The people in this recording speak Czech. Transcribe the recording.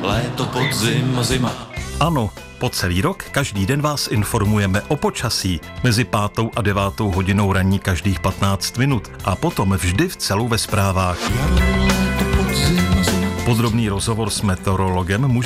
léto, podzim, zima. Ano, po celý rok každý den vás informujeme o počasí. Mezi 5. a 9. hodinou ranní každých 15 minut a potom vždy v celu ve zprávách. Jaro, léto, podzim, zima. Podrobný rozhovor s meteorologem může